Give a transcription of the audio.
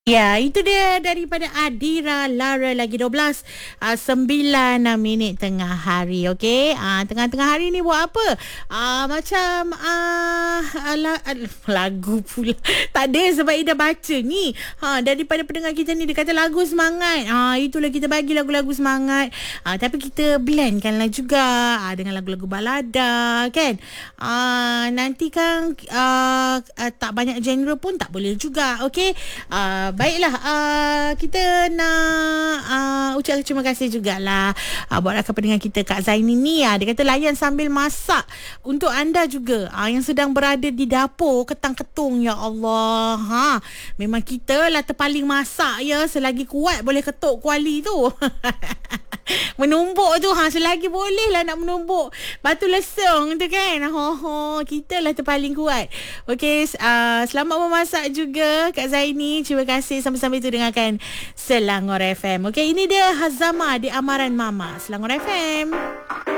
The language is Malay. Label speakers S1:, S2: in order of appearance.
S1: Ya, itu dia daripada Adira Lara lagi 12 9 minit tengah hari. Okey. Tengah-tengah hari ni buat apa? Macam lagu pula. Tak ada sebab Ida baca ni. Daripada pendengar kita ni dia kata lagu semangat. Itulah kita bagi lagu-lagu semangat. Tapi kita blendkanlah juga dengan lagu-lagu balada kan. Nanti kan tak banyak genre pun tak boleh juga. Okey. Baiklah, kita nak ucapkan terima kasih jugalah buat rakan pendengar kita Kak Zaini ni. Dia kata layan sambil masak untuk anda juga yang sedang berada di dapur ketang-ketung. Ya Allah, memang kita lah terpaling masak ya. Selagi kuat boleh ketuk kuali tu. Menumbuk tu, selagi boleh lah nak menumbuk batu lesung tu kan. Kita lah terpaling kuat. Okey, selamat memasak juga Kak Zaini. Terima kasih sambil-sambil tu dengarkan Selangor FM. Okey, ini dia Hazama di Amaran Mama Selangor FM.